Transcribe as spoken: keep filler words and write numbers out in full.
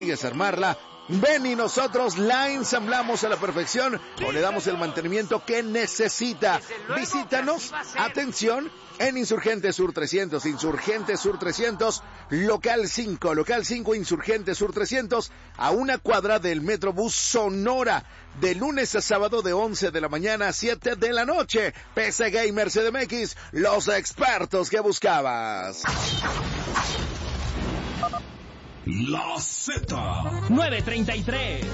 desarmarla. Ven y nosotros la ensamblamos a la perfección o le damos el mantenimiento que necesita. Visítanos, atención, en Insurgente Sur trescientos, Insurgente Sur trescientos, local cinco, local cinco, Insurgente Sur trescientos, a una cuadra del Metrobús Sonora, de lunes a sábado de once de la mañana a siete de la noche. P C Gamer C D M X, los expertos que buscabas. La Z nueve treinta y tres